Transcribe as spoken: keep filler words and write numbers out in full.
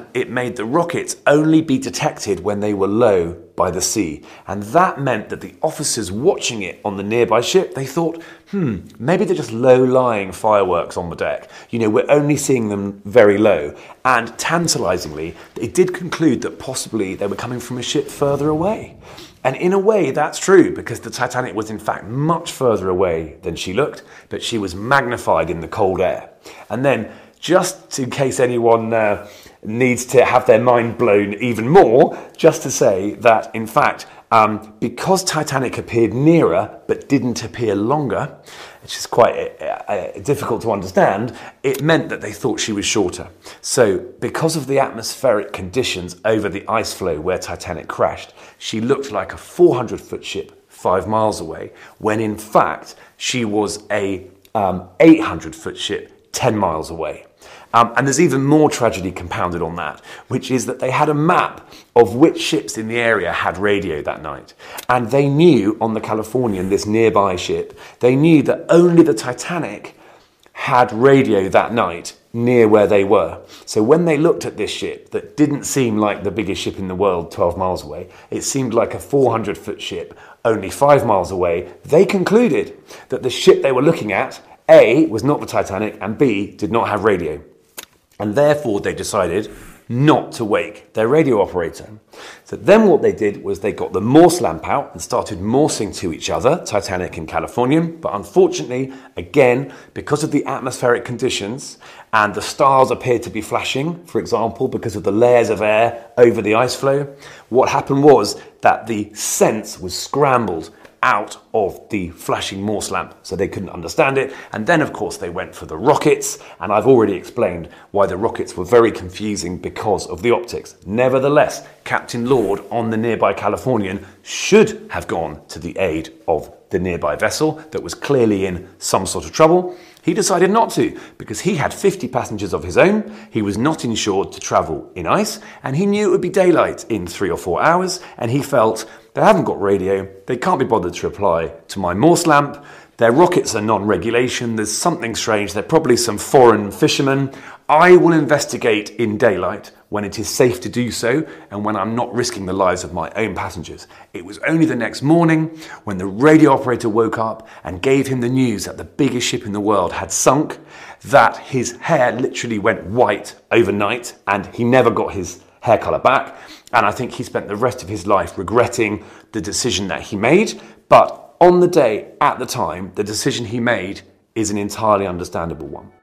it made the rockets only be detected when they were low by the sea. And that meant that the officers watching it on the nearby ship, they thought, hmm, maybe they're just low-lying fireworks on the deck. You know, we're only seeing them very low. And tantalizingly, it did conclude that possibly they were coming from a ship further away. And in a way, that's true, because the Titanic was in fact much further away than she looked, but she was magnified in the cold air. And then, just in case anyone uh, needs to have their mind blown even more, just to say that, in fact, um, because Titanic appeared nearer but didn't appear longer, which is quite uh, uh, difficult to understand, it meant that they thought she was shorter. So, because of the atmospheric conditions over the ice floe where Titanic crashed, she looked like a four hundred foot ship five miles away, when in fact she was a um, eight hundred foot ship ten miles away. Um, and there's even more tragedy compounded on that, which is that they had a map of which ships in the area had radio that night. And they knew on the Californian, this nearby ship, they knew that only the Titanic had radio that night near where they were. So when they looked at this ship that didn't seem like the biggest ship in the world twelve miles away, it seemed like a four hundred foot ship only five miles away, they concluded that the ship they were looking at, A, was not the Titanic, and B, did not have radio. And therefore they decided not to wake their radio operator. So then what they did was they got the Morse lamp out and started morsing to each other, Titanic and Californian. But unfortunately, again, because of the atmospheric conditions and the stars appeared to be flashing, for example, because of the layers of air over the ice floe, what happened was that the sense was scrambled out of the flashing Morse lamp, so they couldn't understand it. And then, of course, they went for the rockets, and I've already explained why the rockets were very confusing because of the optics. Nevertheless, Captain Lord on the nearby Californian should have gone to the aid of the nearby vessel that was clearly in some sort of trouble. He decided not to, because he had fifty passengers of his own, he was not insured to travel in ice, and he knew it would be daylight in three or four hours, and he felt, they haven't got radio, they can't be bothered to reply to my Morse lamp, their rockets are non-regulation, there's something strange, they're probably some foreign fishermen. I will investigate in daylight when it is safe to do so and when I'm not risking the lives of my own passengers. It was only the next morning when the radio operator woke up and gave him the news that the biggest ship in the world had sunk, that his hair literally went white overnight and he never got his hair colour back. And I think he spent the rest of his life regretting the decision that he made. But on the day, at the time, the decision he made is an entirely understandable one.